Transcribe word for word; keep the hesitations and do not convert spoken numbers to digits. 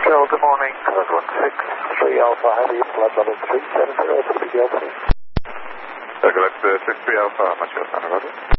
Control, good morning. Code one six three Alpha, heavy flight level three seven zero, P P L C. Uh, collect uh, six three Alpha, Machine Center, Roger.